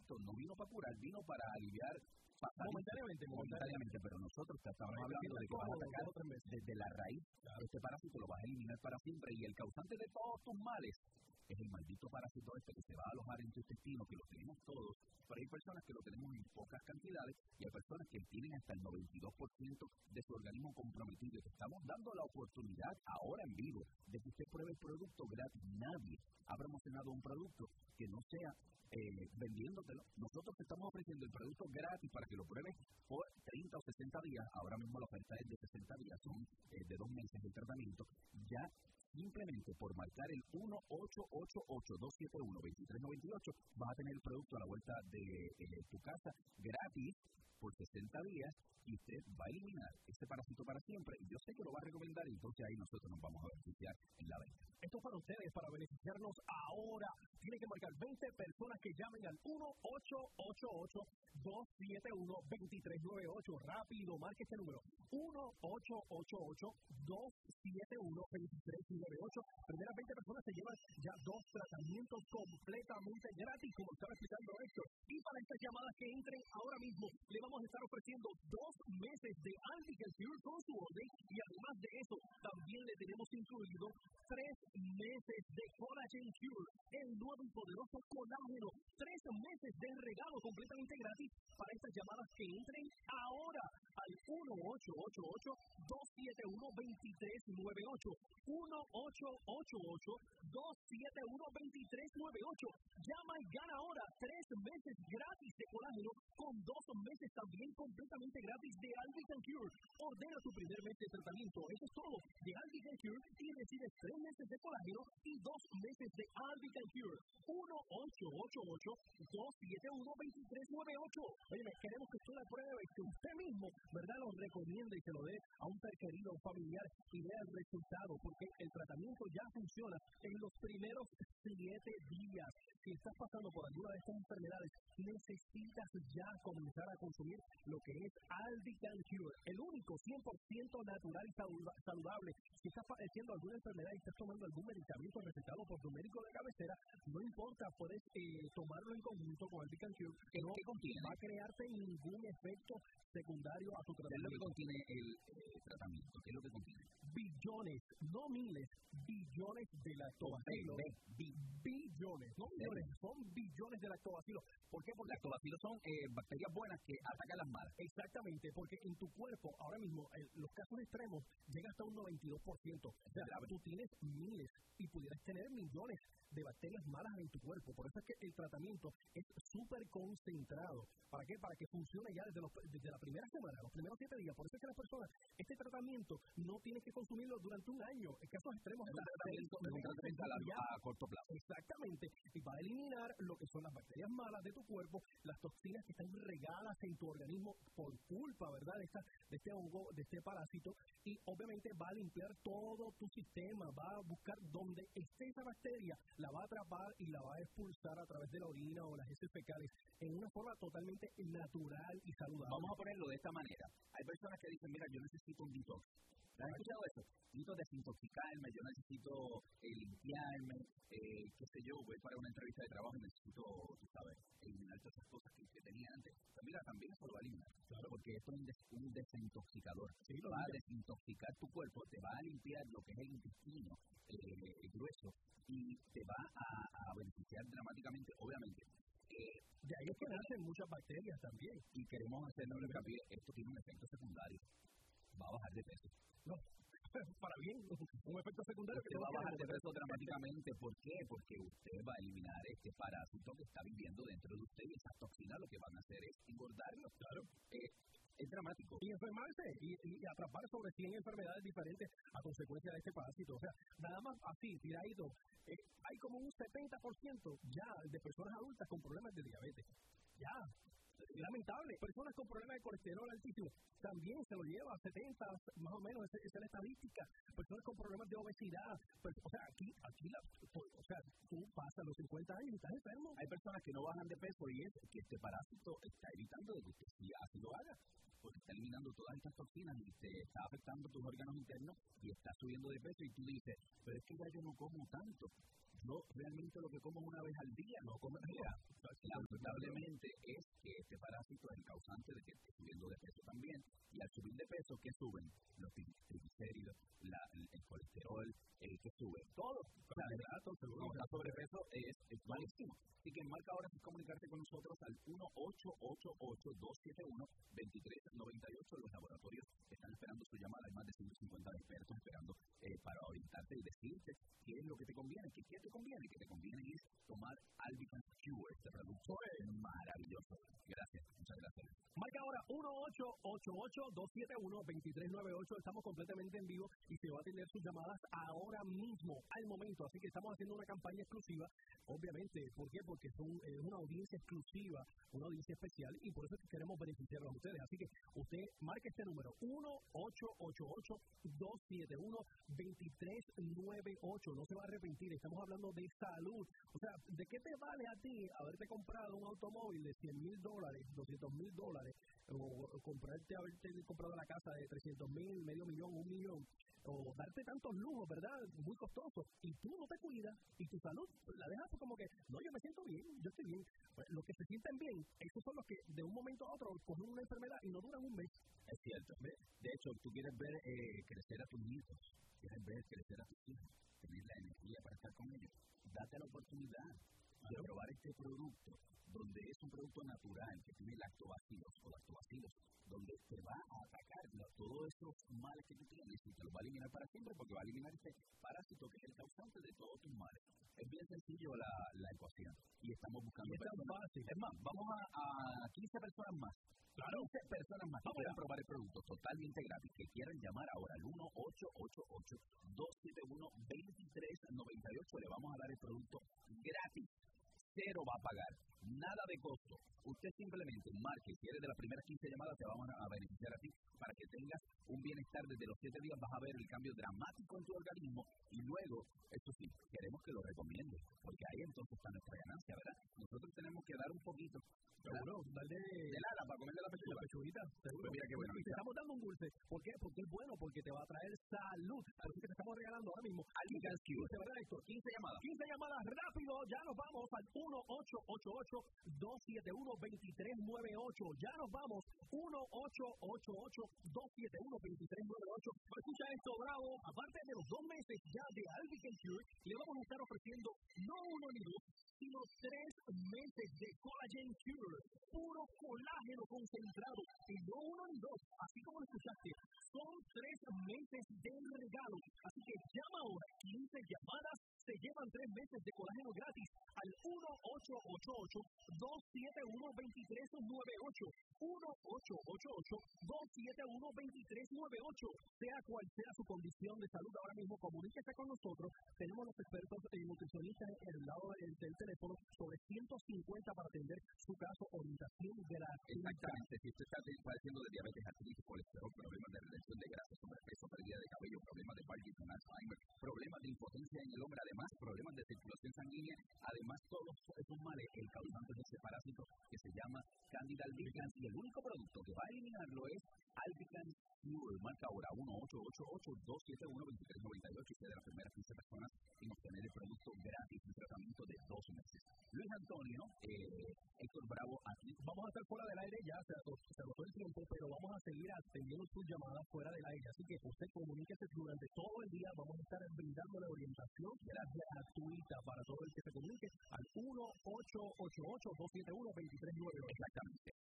esto no vino para curar, vino para aliviar momentáneamente, pero nosotros estamos hablando de que vas a atacar desde la raíz. Este parásito lo vas a eliminar para siempre, y el causante de todos tus males es el maldito parásito este que se va a alojar en tu intestino, que lo tenemos todos, pero hay personas que lo tenemos en pocas cantidades y hay personas que tienen hasta el 92% de su organismo comprometido. Te estamos dando la oportunidad ahora en vivo de que usted pruebe el producto gratis. Nadie ha promocionado un producto que no sea vendiéndotelo. Nosotros te estamos ofreciendo el producto gratis para que lo pruebes por 30 o 60 días. Ahora mismo la oferta es de 60 días, son de 2 meses de tratamiento. Ya simplemente por marcar el 1-888-271-2398 vas a tener el producto a la vuelta de tu casa gratis por 60 días, y usted va a eliminar este parásito para siempre. Y yo sé que lo va a recomendar, y entonces ahí nosotros nos vamos a beneficiar en la venta. Esto es para ustedes, para beneficiarnos ahora. Tienen que marcar 20 personas que llamen al 1-888-271-2398. Rápido, marque este número. 1-888-271-2398. Primeras 20 personas se llevan ya 2 tratamientos completamente gratis, como estaba explicando Héctor. Y para estas llamadas que entren ahora mismo, le vamos a estar ofreciendo 2 meses de Albican Cure con su orden, y además de eso, también le tenemos incluido 3 meses de Collagen Cure, el nuevo y poderoso colágeno. 3 meses de regalo completamente gratis para estas llamadas que entren ahora al 1-888-271-2398. 1-888-271-2398. Llama y gana ahora 3 meses gratis de colágeno con 2 meses también completamente gratis de Albican Cure. Ordena tu primer mes de tratamiento. Eso es todo de Albican Cure, y recibes 3 meses de colágeno y 2 meses de Albican Cure. 1-888-271-2398. Oye, queremos que usted la pruebe y que usted mismo, ¿verdad?, lo recomiende y se lo dé a un ser querido, un familiar, y vea el resultado, porque el tratamiento ya funciona en los primeros 7 días. Si estás pasando por alguna de estas enfermedades, necesitas ya comenzar a consumir lo que es Albican Cure, el único 100% natural y saludable. Si estás padeciendo alguna enfermedad y estás tomando algún medicamento recetado por tu médico de cabecera, no importa, puedes tomarlo en conjunto con Albican Cure, que no va a crearte ningún efecto secundario a tu tratamiento. ¿Qué es lo que contiene el tratamiento? ¿Qué es lo que contiene? Billones, no miles, billones de lactobacilos. Billones, no millones, son billones de lactobacilos. ¿Por qué? Porque lactobacilos son bacterias buenas que atacan las malas. Exactamente, porque en tu cuerpo, ahora mismo, los casos extremos llegan hasta un 92%. O sea, tú tienes miles y pudieras tener millones de bacterias malas en tu cuerpo. Por eso es que el tratamiento es súper concentrado. ¿Para qué? Para que funcione ya desde la primera semana, los primeros 7 días. Por eso es que las personas, este tratamiento no tienes que consumirlo durante un año. En casos extremos, es un tratamiento a corto plazo. Exactamente. Y va a eliminar lo que son las bacterias malas de tu cuerpo, las toxinas que están regadas en tu organismo por culpa, ¿verdad?, de este hongo, de este parásito. Y obviamente va a limpiar todo tu sistema, va a buscar donde esté esa bacteria, la va a atrapar y la va a expulsar a través de la orina o las heces fecales en una forma totalmente natural y saludable. Vamos a ponerlo de esta manera. Hay personas que dicen, mira, yo necesito un detox. ¿Has escuchado eso? Necesito desintoxicarme, yo necesito limpiarme, qué sé yo, voy para una entrevista de trabajo y necesito, tú sabes, eliminar todas esas cosas que tenía antes. Pero mira, también eso lo va a eliminar. Claro, porque esto es un desintoxicador. Sí, va a desintoxicar tu cuerpo, te va a limpiar lo que es el intestino grueso, y te va a beneficiar dramáticamente, obviamente. De ahí es que nacen muchas bacterias también. Y queremos hacerle un hincapié, esto tiene un efecto secundario. Va a bajar de peso. No, para bien, un efecto secundario que te va a bajar de peso dramáticamente. ¿Por qué? Porque usted va a eliminar este parásito que está viviendo dentro de usted, y esas toxinas lo que van a hacer es engordarlo. Claro. Es dramático. Y enfermarse y atrapar sobre 100 enfermedades diferentes a consecuencia de este parásito. O sea, nada más así, tiradito, hay como un 70% ya de personas adultas con problemas de diabetes. Ya. Lamentable, personas con problemas de colesterol altísimo también se lo lleva a 70, más o menos, esa es la estadística. Personas con problemas de obesidad, o sea, aquí tú pasas los 50 años y estás enfermo. Hay personas que no bajan de peso, y es que este parásito está evitando de que usted sí así lo haga, porque está eliminando todas estas toxinas y te está afectando tus órganos internos y está subiendo de peso, y tú dices, pero es que ya yo no como tanto. Yo realmente lo que como es una vez al día, no como al día. Lamentablemente, Buenísimo. Así que marca ahora sin comunicarte con nosotros al 1-888-271-2398. Los laboratorios están esperando su llamada. Hay más de 150 expertos esperando para orientarte y decirte qué es lo que te conviene. ¿Qué te conviene? Que te conviene es tomar Albican Cure. Este producto es maravilloso. Gracias. Muchas gracias. Marca ahora 1-888-271-2398. Estamos completamente en vivo y se va a atender sus llamadas ahora mismo, al momento. Así que estamos haciendo una campaña exclusiva. Obviamente, ¿por qué? Porque es una audiencia exclusiva, una audiencia especial, y por eso es que queremos beneficiarlos a ustedes. Así que usted marque este número, 1-888-271-2398. No se va a arrepentir, estamos hablando de salud. O sea, ¿de qué te vale a ti haberte comprado un automóvil de $100,000, $200,000, o haberte comprado la casa de $300,000, $500,000, $1,000,000, o darte tantos lujos, ¿verdad? Muy costosos, y tú no te cuidas, y tu salud la dejas como que, no, yo me siento bien, yo estoy bien. Pues, los que se sienten bien, esos son los que de un momento a otro cogen una enfermedad y no duran un mes. Es cierto. ¿Ves? De hecho, tú quieres ver crecer a tus nietos, quieres ver crecer a tus hijos, tener la energía para estar con ellos. Date la oportunidad de probar este producto, donde es un producto natural que tiene lactobacilos o lactobacilos, donde te va a atacar todos esos males que tú tienes y te los va a eliminar para siempre, porque va a eliminar este parásito que es el causante de todos tus males. Es bien sencillo la ecuación y estamos buscando personas. Es más, vamos a 15 personas más. Claro, 15 personas más que quieran probar el producto totalmente gratis, que quieran llamar ahora al 1-888-271-2398. Le vamos a dar el producto gratis. Cero va a pagar, nada de costo. Usted simplemente marque, si eres de las primeras 15 llamadas, te vamos a beneficiar a ti para que tengas un bienestar. Desde los 7 días vas a ver el cambio dramático en tu organismo, y luego, eso sí, queremos que lo recomiendes, porque ahí entonces está nuestra ganancia, ¿verdad? Nosotros tenemos que dar un poquito, seguro, darle de nada para comerle la pechuguita, seguro. Pues mira qué bueno. Y te estamos dando un dulce. ¿Por qué? Porque es bueno, porque te va a traer salud. Así que te estamos regalando ahora mismo Albican Cure. ¿Verdad, Héctor? 15 llamadas. 15 llamadas rápido, ya nos vamos al 1-888-271-2398. Ya nos vamos. 1-888-271-2398. Escucha esto, Bravo. Aparte de los 2 meses ya de Albican Cure, le vamos a estar ofreciendo no 1 ni 2, sino 3 meses de Collagen Cure. Puro colágeno concentrado. Y no 1 ni 2. Así como lo escuchaste, son 3 meses de regalo. Así que llama ahora. 15 llamadas se llevan 3 meses de colágeno gratis al 1-888-271-2398. 1-888-271-2398. Sea cual sea su condición de salud ahora mismo, comuníquese con nosotros. Tenemos los expertos nutricionistas en el lado del teléfono, sobre 150 para atender su caso. Orientación gratis. Exactamente. Si usted está padeciendo de diabetes, artritis, colesterol, problemas de retención de grasa, sobrepeso, pérdida de cabello, problemas de Parkinson, Alzheimer, problemas de impotencia en el hombre, además problemas de circulación sanguínea, además todos esos males, el causante de ese parásito que se llama Candida albicans, y el único producto que va a eliminarlo es Albican Cure. Marca ahora 1-888-271-2398 y sea de las primeras 15 personas en obtener el producto gratis, un tratamiento de 2 meses. Luis Antonio, Héctor Bravo, aquí. Vamos a estar fuera del aire, ya se agotó el tiempo, pero vamos a seguir atendiendo sus llamadas fuera del aire. Así que usted comuníquese durante todo el día. Vamos a estar brindándole orientación gratuita para todo el que se comunique al 1-888-271-2398. Exactamente.